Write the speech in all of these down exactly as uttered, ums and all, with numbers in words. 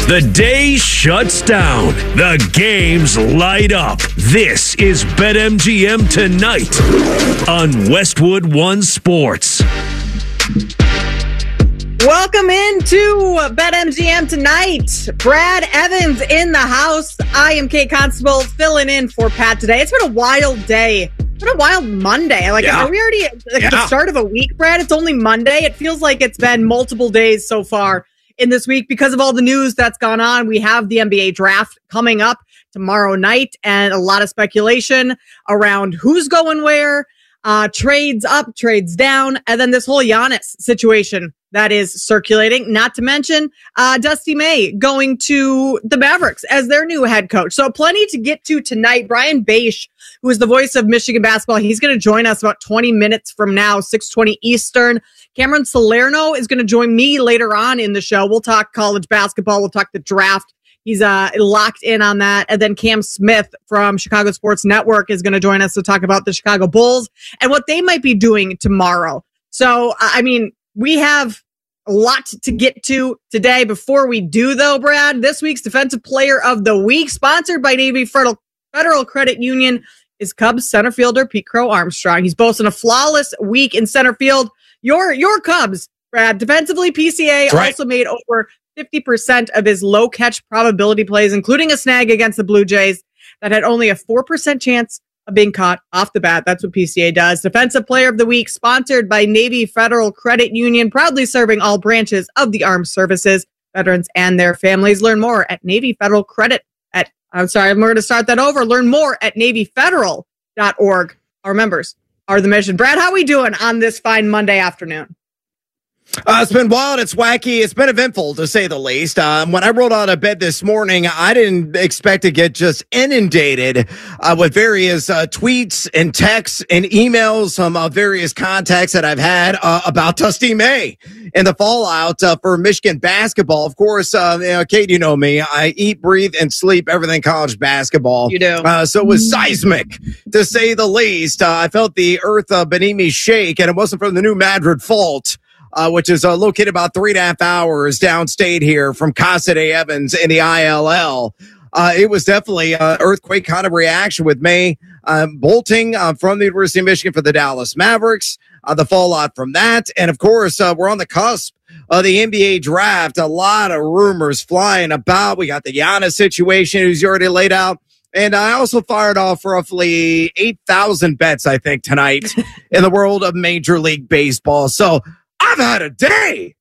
The day shuts down. The games light up. This is BetMGM Tonight on Westwood One Sports. Welcome into BetMGM Tonight. Brad Evans in the house. I am Kate Constable filling in for Pat today. It's been a wild day. It's been a wild Monday. Like, yeah. Are we already at like, yeah. the start of a week, Brad? It's only Monday. It feels like it's been multiple days so far in this week because of all the news that's gone on. We have the N B A draft coming up tomorrow night and a lot of speculation around who's going where, uh, trades up, trades down, and then this whole Giannis situation that is circulating, not to mention uh, Dusty May going to the Mavericks as their new head coach. So plenty to get to tonight. Brian Bache, who is the voice of Michigan basketball, he's going to join us about twenty minutes from now, six twenty Eastern. Cameron Salerno is going to join me later on in the show. We'll talk college basketball. We'll talk the draft. He's uh, locked in on that. And then Cam Smith from Chicago Sports Network is going to join us to talk about the Chicago Bulls and what they might be doing tomorrow. So, I mean, we have a lot to get to today. Before we do, though, Brad, this week's Defensive Player of the Week, sponsored by Navy Federal, Federal Credit Union, is Cubs center fielder Pete Crow Armstrong. He's boasting a flawless week in center field. Your your Cubs, Brad, defensively, P C A right. also made over fifty percent of his low catch probability plays, including a snag against the Blue Jays that had only a four percent chance of being caught off the bat. That's what P C A does. Defensive Player of the Week, sponsored by Navy Federal Credit Union, proudly serving all branches of the armed services, veterans, and their families. Learn more at Navy Federal Credit at, I'm sorry, I'm going to start that over. Learn more at Navy Federal dot org. Our members are the mission. Brad, how are we doing on this fine Monday afternoon? Uh, it's been wild. It's wacky. It's been eventful, to say the least. Um, when I rolled out of bed this morning, I didn't expect to get just inundated uh, with various uh, tweets and texts and emails from uh, various contacts that I've had uh, about Dusty May and the fallout uh, for Michigan basketball. Of course, uh, you know, Kate, you know me. I eat, breathe, and sleep everything college basketball. You do. Uh, so it was seismic, to say the least. Uh, I felt the earth uh, beneath me shake, and it wasn't from the New Madrid Fault. Uh, which is uh, located about three and a half hours downstate here from Casa de Evans in the I L L. Uh, it was definitely an earthquake kind of reaction with May um, bolting uh, from the University of Michigan for the Dallas Mavericks, uh, the fallout from that. And, of course, uh, we're on the cusp of the N B A draft. A lot of rumors flying about. We got the Giannis situation, who's already laid out. And I also fired off roughly eight thousand bets, I think, tonight in the world of Major League Baseball. So, I've had a day.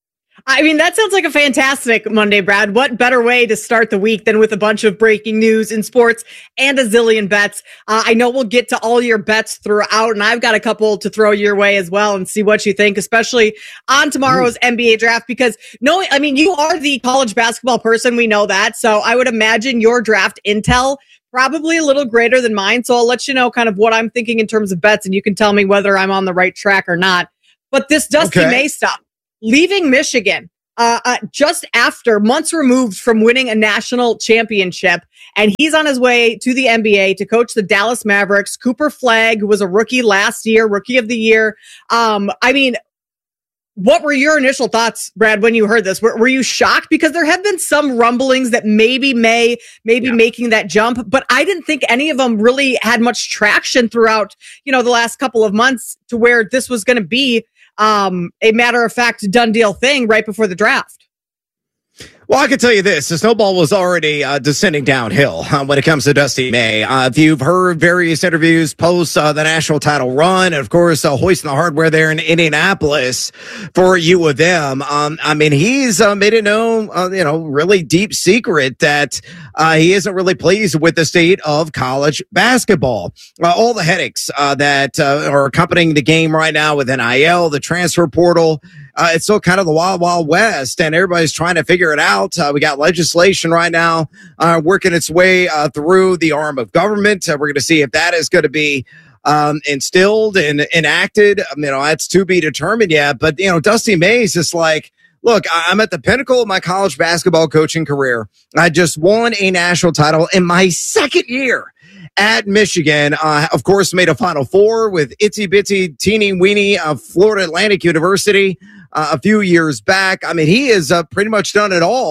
I mean, that sounds like a fantastic Monday, Brad. What better way to start the week than with a bunch of breaking news in sports and a zillion bets? Uh, I know we'll get to all your bets throughout, and I've got a couple to throw your way as well and see what you think, especially on tomorrow's Ooh. N B A draft, because no, I mean, you are the college basketball person. We know that. So I would imagine your draft intel probably a little greater than mine. So I'll let you know kind of what I'm thinking in terms of bets, and you can tell me whether I'm on the right track or not. But this Dusty okay. May stuff, leaving Michigan uh, uh, just after months removed from winning a national championship, and he's on his way to the N B A to coach the Dallas Mavericks. Cooper Flagg, who was a rookie last year, rookie of the year. Um, I mean, what were your initial thoughts, Brad, when you heard this? Were, were you shocked? Because there have been some rumblings that maybe May, maybe yeah. making that jump, but I didn't think any of them really had much traction throughout, you know, the last couple of months to where this was going to be um, a matter of fact, done deal thing right before the draft. Well, I can tell you this. The snowball was already uh, descending downhill uh, when it comes to Dusty May. Uh, if you've heard various interviews post uh, the national title run, and, of course, uh, hoisting the hardware there in Indianapolis for U of M, um, I mean, he's uh, made it known, uh, you know, really deep secret that uh, he isn't really pleased with the state of college basketball. Uh, all the headaches uh, that uh, are accompanying the game right now with N I L, the transfer portal, Uh, it's still kind of the wild, wild west, and everybody's trying to figure it out. Uh, we got legislation right now uh, working its way uh, through the arm of government. Uh, we're going to see if that is going to be um, instilled and enacted. Um, you know, that's to be determined yet. But, you know, Dusty May is just like, look, I'm at the pinnacle of my college basketball coaching career. I just won a national title in my second year at Michigan. Uh, of course, made a Final Four with itsy bitsy teeny weeny of Florida Atlantic University uh, a few years back. I mean, he has uh, pretty much done it all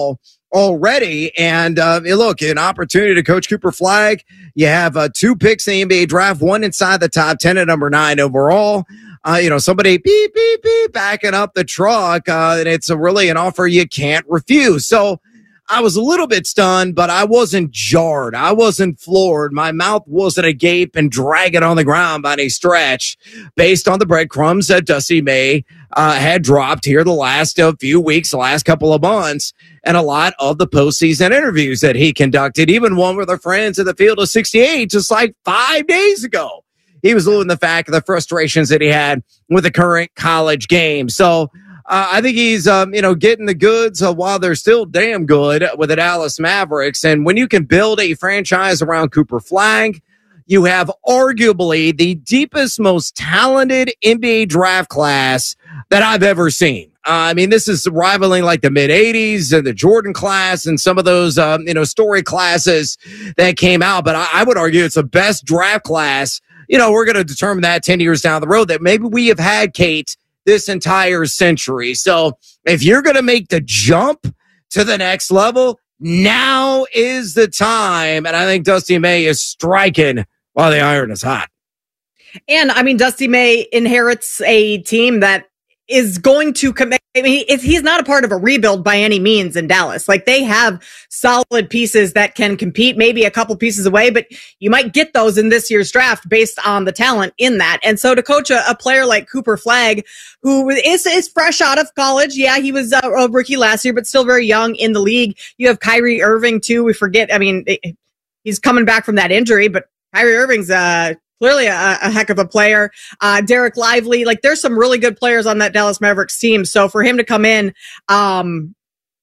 already. And uh, look, an opportunity to coach Cooper Flagg. You have uh, two picks in the N B A draft, one inside the top ten at number nine overall. Uh, you know, somebody beep, beep, beep, backing up the truck. Uh, and it's a really an offer you can't refuse. So I was a little bit stunned, but I wasn't jarred. I wasn't floored. My mouth wasn't agape and dragging on the ground by any stretch based on the breadcrumbs that Dusty May uh, had dropped here the last uh, few weeks, the last couple of months, and a lot of the postseason interviews that he conducted, even one with our friends at the Field of sixty-eight just like five days ago. He was alluding to the fact of the frustrations that he had with the current college game. So, Uh, I think he's, um, you know, getting the goods uh, while they're still damn good with the Dallas Mavericks. And when you can build a franchise around Cooper Flagg, you have arguably the deepest, most talented N B A draft class that I've ever seen. Uh, I mean, this is rivaling like the mid eighties and the Jordan class and some of those, um, you know, story classes that came out. But I, I would argue it's the best draft class. You know, we're going to determine that ten years down the road that maybe we have had, Kate, this entire century. So if you're going to make the jump to the next level, now is the time. And I think Dusty May is striking while the iron is hot. And I mean, Dusty May inherits a team that is going to commit. I mean, if he's not a part of a rebuild by any means in Dallas, like they have solid pieces that can compete, maybe a couple pieces away, but you might get those in this year's draft based on the talent in that. And so to coach a, a player like Cooper Flagg, who is, is fresh out of college. Yeah, he was a, a rookie last year, but still very young in the league. You have Kyrie Irving too. We forget. I mean, it, he's coming back from that injury, but Kyrie Irving's, uh, clearly a, a heck of a player. Uh, Derek Lively, like there's some really good players on that Dallas Mavericks team. So for him to come in, um,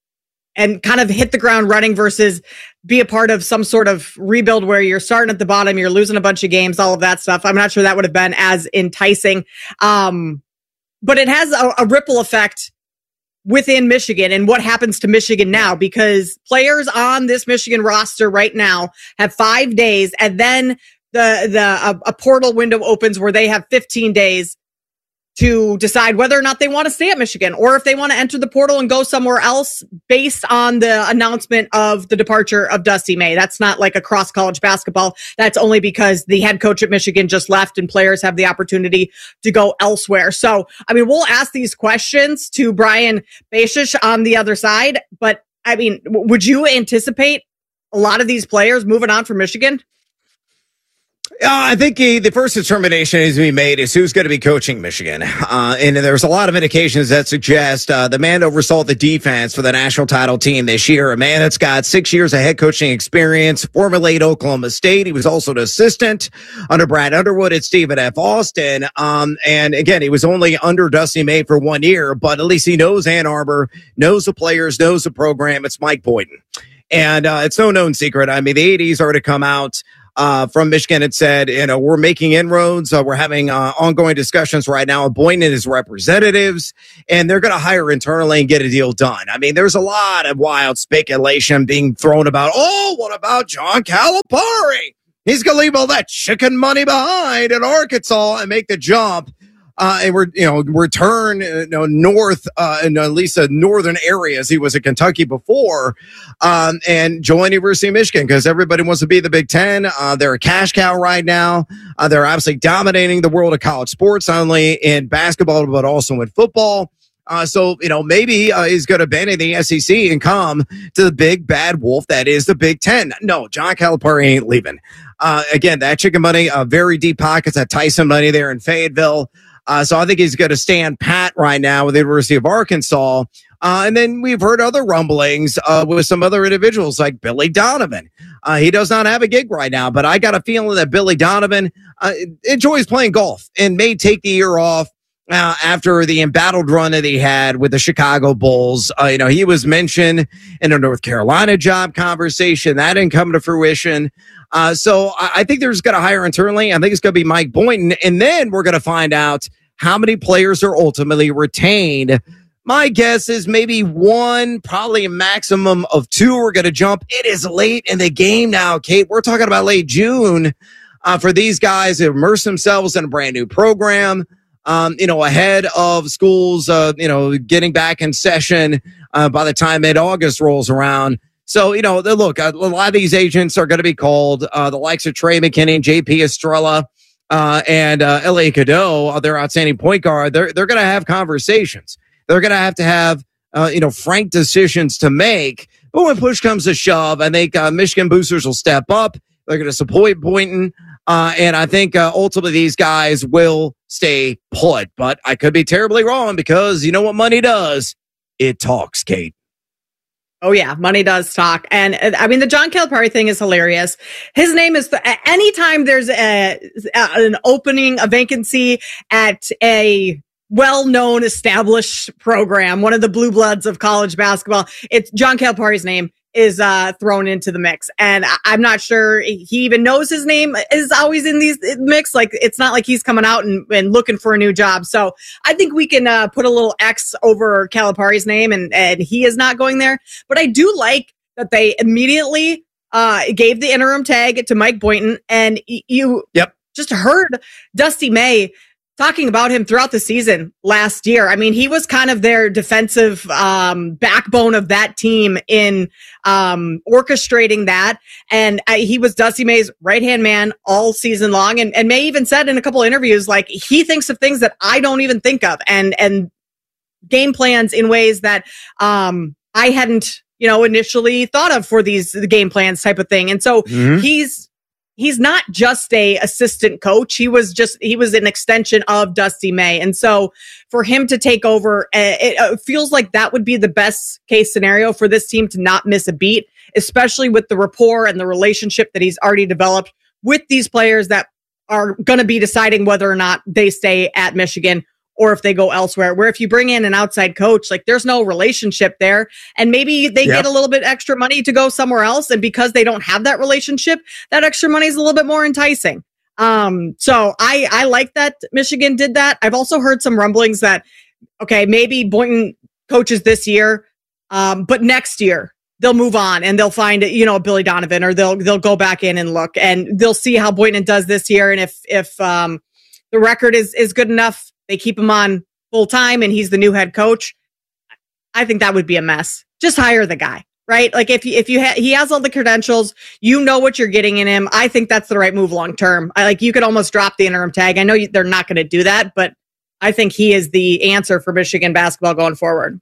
and kind of hit the ground running versus be a part of some sort of rebuild where you're starting at the bottom, you're losing a bunch of games, all of that stuff. I'm not sure that would have been as enticing. Um, but it has a, a ripple effect within Michigan and what happens to Michigan now, because players on this Michigan roster right now have five days and then the the a, a portal window opens where they have fifteen days to decide whether or not they want to stay at Michigan or if they want to enter the portal and go somewhere else based on the announcement of the departure of Dusty May. That's not like across college basketball. That's only because the head coach at Michigan just left and players have the opportunity to go elsewhere. So, I mean, we'll ask these questions to Brian Bashish on the other side, but I mean, would you anticipate a lot of these players moving on from Michigan? Uh, I think he, the first determination is to be made is who's going to be coaching Michigan. Uh, and there's a lot of indications that suggest uh, the man oversaw the defense for the national title team this year, a man that's got six years of head coaching experience, formerly at Oklahoma State. He was also an assistant under Brad Underwood at Stephen F. Austin. Um, and again, he was only under Dusty May for one year, but at least he knows Ann Arbor, knows the players, knows the program. It's Mike Boynton. And uh, it's no known secret. I mean, the eighties are to come out Uh, from Michigan had said, you know, we're making inroads. Uh, we're having uh, ongoing discussions right now with Boynton and his representatives, and they're going to hire internally and get a deal done. I mean, there's a lot of wild speculation being thrown about, oh, what about John Calipari? He's going to leave all that chicken money behind in Arkansas and make the jump. Uh, and we're, you know, return, you know, north, uh, in at least the northern areas. He was at Kentucky before, um, and join University of Michigan because everybody wants to be the Big Ten. Uh, they're a cash cow right now. Uh, they're obviously dominating the world of college sports, not only in basketball, but also in football. Uh, so, you know, maybe uh, he's going to abandon the S E C and come to the big bad wolf that is the Big Ten. No, John Calipari ain't leaving. Uh, again, that chicken money, uh, very deep pockets, that Tyson money there in Fayetteville. Uh, so I think he's going to stand pat right now with the University of Arkansas. Uh, and then we've heard other rumblings uh, with some other individuals like Billy Donovan. Uh, he does not have a gig right now, but I got a feeling that Billy Donovan uh, enjoys playing golf and may take the year off uh, after the embattled run that he had with the Chicago Bulls. Uh, you know, he was mentioned in a North Carolina job conversation. That didn't come to fruition. Uh, so I, I think they're just going to hire internally. I think it's going to be Mike Boynton. And then we're going to find out how many players are ultimately retained. My guess is maybe one, probably a maximum of two are going to jump. It is late in the game now, Kate. We're talking about late June uh, for these guys to immerse themselves in a brand new program, um, you know, ahead of schools, uh, you know, getting back in session uh, by the time mid-August rolls around. So, you know, look, a lot of these agents are going to be called, uh, the likes of Trey McKinnon, J P Estrella, uh, and uh, L A Cadeau, their outstanding point guard. They're, they're going to have conversations. They're going to have to have, uh, you know, frank decisions to make. But when push comes to shove, I think uh, Michigan boosters will step up. They're going to support Boynton. Uh, and I think uh, ultimately these guys will stay put. But I could be terribly wrong because you know what money does? It talks, Kate. Oh, yeah. Money does talk. And uh, I mean, the John Calipari thing is hilarious. His name is th- anytime there's a, a, an opening, a vacancy at a well-known established program, one of the blue bloods of college basketball, it's John Calipari's name is uh, thrown into the mix. And I- I'm not sure he even knows his name is always in these mix. Like, it's not like he's coming out and, and looking for a new job. So I think we can uh, put a little X over Calipari's name and, and he is not going there. But I do like that they immediately uh, gave the interim tag to Mike Boynton. And y- you yep. just heard Dusty May talking about him throughout the season last year. I mean, he was kind of their defensive um, backbone of that team in um, orchestrating that. And uh, he was Dusty May's right-hand man all season long. And, and May even said in a couple of interviews, like, he thinks of things that I don't even think of and, and game plans in ways that um, I hadn't, you know, initially thought of for these the game plans type of thing. And so mm-hmm. he's, He's not just a assistant coach. He was just, he was an extension of Dusty May. And so for him to take over, it, it feels like that would be the best case scenario for this team to not miss a beat, especially with the rapport and the relationship that he's already developed with these players that are going to be deciding whether or not they stay at Michigan or if they go elsewhere, where if you bring in an outside coach, like there's no relationship there. And maybe they yep. get a little bit extra money to go somewhere else. And because they don't have that relationship, that extra money is a little bit more enticing. Um, so I, I like that Michigan did that. I've also heard some rumblings that, okay, maybe Boynton coaches this year, um, but next year they'll move on and they'll find, you know, Billy Donovan, or they'll, they'll go back in and look and they'll see how Boynton does this year. And if, if, um, the record is, is good enough, they keep him on full time and he's the new head coach. I think that would be a mess. Just hire the guy, right? Like if you, if you ha- he has all the credentials, you know what you're getting in him. I think that's the right move long term. I like you could almost drop the interim tag. I know you, they're not going to do that, but I think he is the answer for Michigan basketball going forward.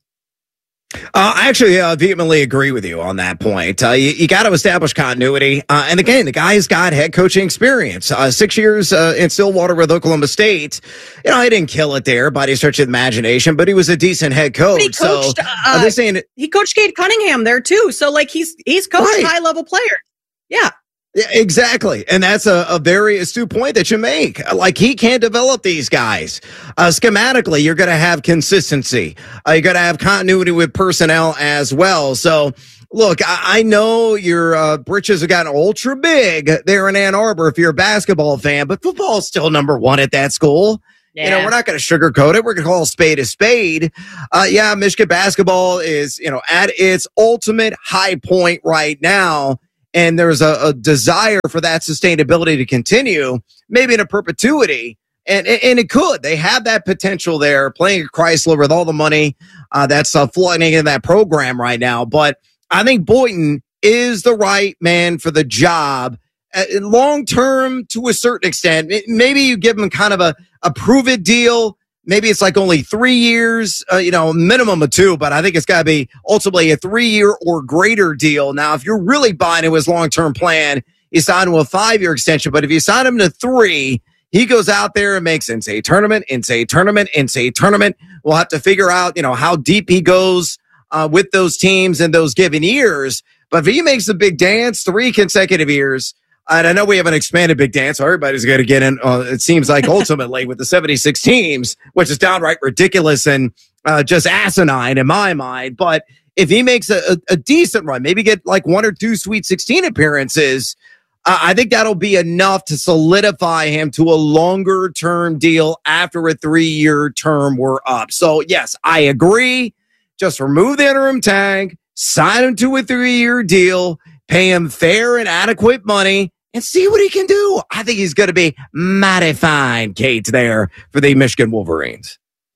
Uh, I actually uh, vehemently agree with you on that point. Uh, you you got to establish continuity. Uh, and again, the guy's got head coaching experience. Uh, six years uh, in Stillwater with Oklahoma State. You know, he didn't kill it there by any stretch of the imagination, but he was a decent head coach. He coached, so uh, this ain't, he coached Cade Cunningham there too. So like he's he's coached right. high level players. Yeah. Yeah, exactly. And that's a, a very astute point that you make. Like, he can't develop these guys. Uh, schematically, you're going to have consistency. Uh, you're going to have continuity with personnel as well. So, look, I, I know your uh, britches have gotten ultra big there in Ann Arbor if you're a basketball fan, but football is still number one at that school. Yeah. You know, we're not going to sugarcoat it. We're going to call a spade a spade. Uh, yeah, Michigan basketball is, you know, at its ultimate high point right now. And there's a, a desire for that sustainability to continue, maybe in a perpetuity. And, and it could. They have that potential there, playing at Chrysler with all the money uh, that's uh, flooding in that program right now. But I think Boynton is the right man for the job. Uh, long-term, to a certain extent, maybe you give him kind of a, a prove-it deal. Maybe it's like only three years, uh, you know, minimum of two, but I think it's got to be ultimately a three-year or greater deal. Now, if you're really buying into his long-term plan, you sign him a five-year extension. But if you sign him to three, he goes out there and makes N C A A tournament, N C A A tournament, N C A A tournament. We'll have to figure out, you know, how deep he goes uh, with those teams in those given years. But if he makes the big dance three consecutive years, and I know we have an expanded big dance, so everybody's going to get in, uh, it seems like, ultimately, with the seventy-six teams, which is downright ridiculous and uh, just asinine in my mind. But if he makes a, a, a decent run, maybe get like one or two Sweet sixteen appearances, uh, I think that'll be enough to solidify him to a longer-term deal after a three-year term we're up. So, yes, I agree. Just remove the interim tag, sign him to a three-year deal, pay him fair and adequate money, and see what he can do. I think he's going to be mighty fine, Kate, there for the Michigan Wolverines.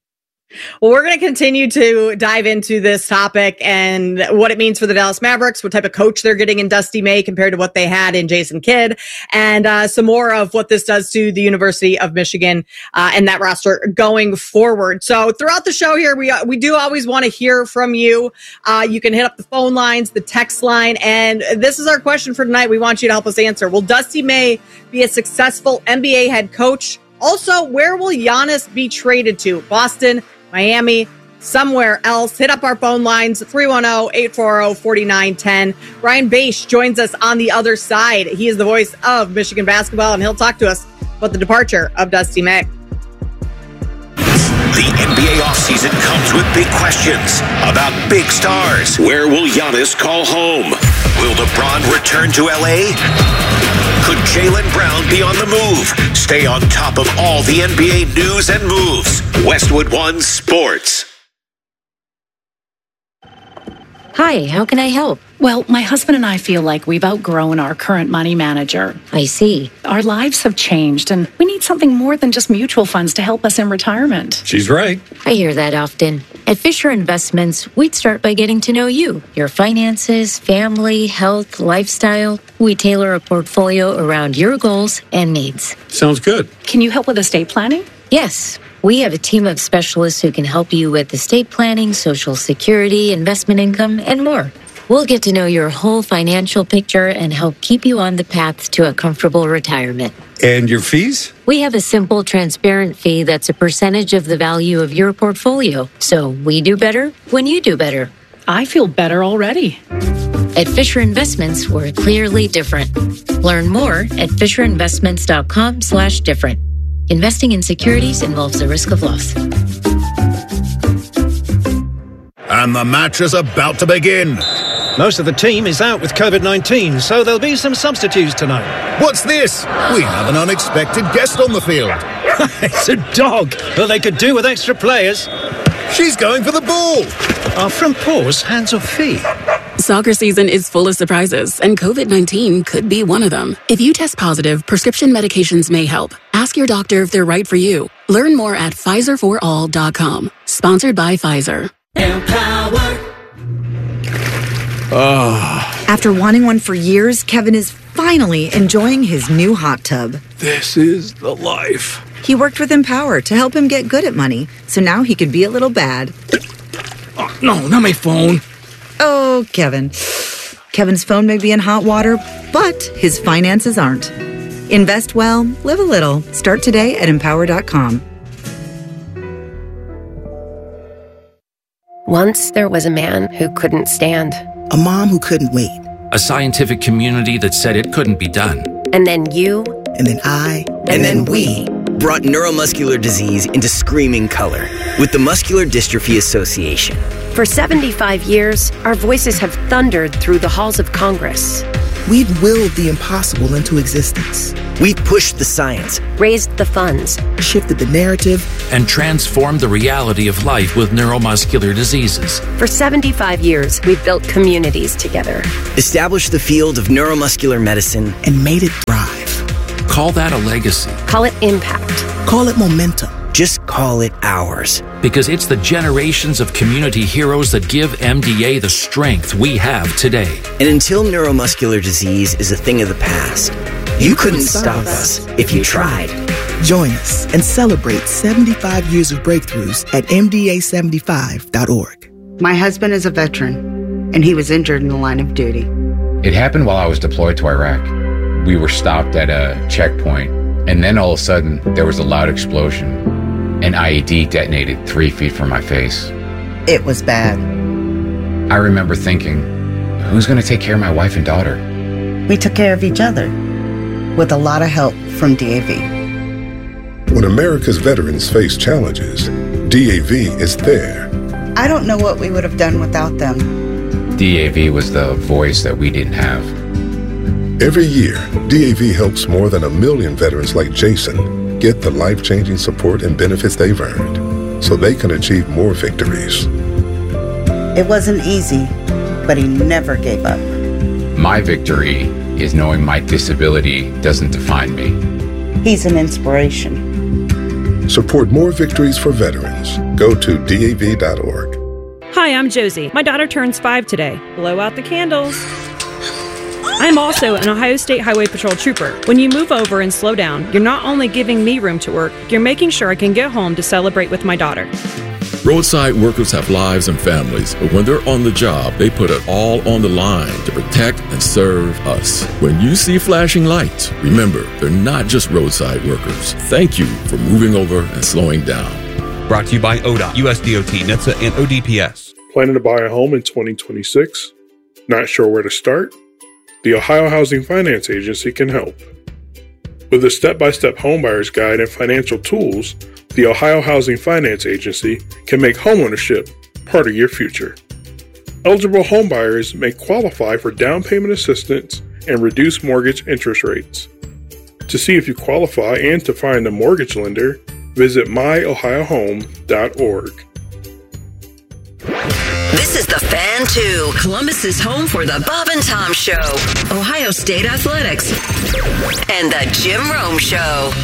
Well, we're going to continue to dive into this topic and what it means for the Dallas Mavericks, what type of coach they're getting in Dusty May compared to what they had in Jason Kidd, and uh, some more of what this does to the University of Michigan uh, and that roster going forward. So throughout the show here, we uh, we do always want to hear from you. Uh, you can hit up the phone lines, the text line, and this is our question for tonight. We want you to help us answer. Will Dusty May be a successful N B A head coach? Also, where will Giannis be traded to? Boston, Miami, somewhere else? Hit up our phone lines, three one zero, eight four zero, four nine one zero. Ryan Bache joins us on the other side. He is the voice of Michigan basketball, and he'll talk to us about the departure of Dusty May. The N B A offseason comes with big questions about big stars. Where will Giannis call home? Will LeBron return to L A? Could Jaylen Brown be on the move? Stay on top of all the N B A news and moves. Westwood One Sports. Hi, how can I help? Well, my husband and I feel like we've outgrown our current money manager. I see. Our lives have changed, and we need something more than just mutual funds to help us in retirement. She's right. I hear that often. At Fisher Investments, we'd start by getting to know you, your finances, family, health, lifestyle. We tailor a portfolio around your goals and needs. Sounds good. Can you help with estate planning? Yes. We have a team of specialists who can help you with estate planning, Social Security, investment income, and more. We'll get to know your whole financial picture and help keep you on the path to a comfortable retirement. And your fees? We have a simple, transparent fee that's a percentage of the value of your portfolio. So we do better when you do better. I feel better already. At Fisher Investments, we're clearly different. Learn more at fisherinvestments.com slash different. Investing in securities involves the risk of loss. And the match is about to begin. Most of the team is out with covid nineteen, so there'll be some substitutes tonight. What's this? We have an unexpected guest on the field. It's a dog, but they could do with extra players. She's going for the ball. Our front paws, hands or feet? Soccer season is full of surprises, and covid nineteen could be one of them. If you test positive, prescription medications may help. Ask your doctor if they're right for you. Learn more at Pfizer for all dot com. Sponsored by Pfizer. Empower. Oh. After wanting one for years, Kevin is finally enjoying his new hot tub. This is the life. He worked with Empower to help him get good at money, so now he can be a little bad. Oh, no, not my phone. Oh, Kevin. Kevin's phone may be in hot water, but his finances aren't. Invest well, live a little. Start today at empower dot com. Once there was a man who couldn't stand. A mom who couldn't wait. A scientific community that said it couldn't be done. And then you. And then I. And, and then, then we. Brought neuromuscular disease into screaming color with the Muscular Dystrophy Association. For seventy-five years, our voices have thundered through the halls of Congress. We've willed the impossible into existence. We've pushed the science, raised the funds, shifted the narrative, and transformed the reality of life with neuromuscular diseases. For seventy-five years, we've built communities together, established the field of neuromuscular medicine, and made it thrive. Call that a legacy. Call it impact. Call it momentum. Just call it ours. Because it's the generations of community heroes that give M D A the strength we have today. And until neuromuscular disease is a thing of the past, you, you couldn't, couldn't stop us if you tried. Join us and celebrate seventy-five years of breakthroughs at M D A seventy-five dot org. My husband is a veteran, and he was injured in the line of duty. It happened while I was deployed to Iraq. We were stopped at a checkpoint, and then all of a sudden, there was a loud explosion. An I E D detonated three feet from my face. It was bad. I remember thinking, who's going to take care of my wife and daughter? We took care of each other, with a lot of help from D A V. When America's veterans face challenges, D A V is there. I don't know what we would have done without them. D A V was the voice that we didn't have. Every year, D A V helps more than a million veterans like Jason get the life-changing support and benefits they've earned so they can achieve more victories. It wasn't easy, but he never gave up. My victory is knowing my disability doesn't define me. He's an inspiration. Support more victories for veterans. Go to D A V dot org. Hi, I'm Josie. My daughter turns five today. Blow out the candles. I'm also an Ohio State Highway Patrol trooper. When you move over and slow down, you're not only giving me room to work, you're making sure I can get home to celebrate with my daughter. Roadside workers have lives and families, but when they're on the job, they put it all on the line to protect and serve us. When you see flashing lights, remember, they're not just roadside workers. Thank you for moving over and slowing down. Brought to you by O D O T, U S D O T, N H T S A, and O D P S. Planning to buy a home in twenty twenty-six? Not sure where to start? The Ohio Housing Finance Agency can help. With a step-by-step homebuyer's guide and financial tools, the Ohio Housing Finance Agency can make homeownership part of your future. Eligible homebuyers may qualify for down payment assistance and reduced mortgage interest rates. To see if you qualify and to find a mortgage lender, visit my ohio home dot org. This is The Fan two, Columbus's home for the Bob and Tom Show, Ohio State Athletics, and the Jim Rome Show.